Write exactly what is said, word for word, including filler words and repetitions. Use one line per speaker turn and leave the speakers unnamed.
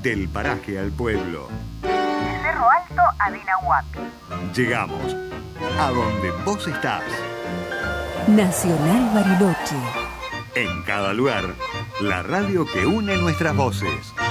Del paraje al pueblo.
De Cerro Alto a Dinahuapi.
Llegamos a donde vos estás.
Nacional Bariloche.
En cada lugar, la radio que une nuestras voces.